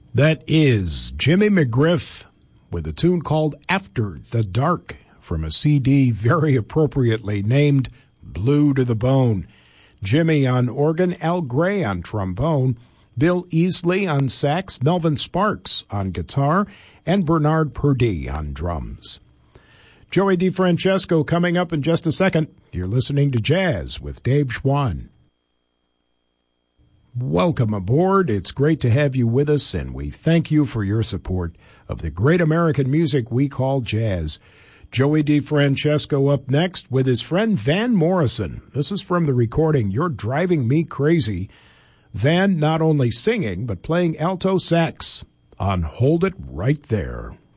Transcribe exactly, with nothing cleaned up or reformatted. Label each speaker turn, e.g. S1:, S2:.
S1: That is Jimmy McGriff with a tune called After the Dark from a C D very appropriately named Blue to the Bone. Jimmy on organ, Al Gray on trombone, Bill Easley on sax, Melvin Sparks on guitar, and Bernard Purdie on drums. Joey DeFrancesco coming up in just a second. You're listening to Jazz with Dave Schwann. Welcome aboard. It's great to have you with us, and we thank you for your support of the great American music we call jazz. Joey DeFrancesco up next with his friend Van Morrison. This is from the recording You're Driving Me Crazy. Van not only singing, but playing alto sax on Hold It Right There.